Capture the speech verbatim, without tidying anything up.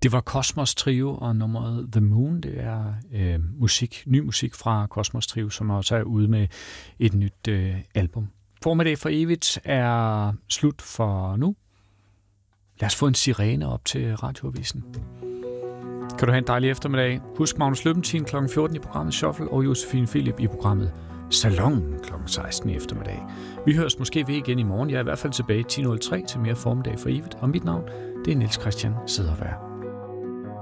Det var Kosmos Trio og nummeret The Moon. Det er øh, musik, ny musik fra Kosmos Trio, som også er ude med et nyt øh, album. Formiddag for evigt er slut for nu. Lad os få en sirene op til radioavisen. Kan du have en dejlig eftermiddag. Husk Magnus Løbentin klokken fjorten i programmet Shuffle og Josefine Philip i programmet Salon klokken seksten i eftermiddag. Vi høres måske ved igen i morgen. Jeg er i hvert fald tilbage ti nul tre til mere Formiddag for evigt. Og mit navn, det er Niels Christian Cederberg.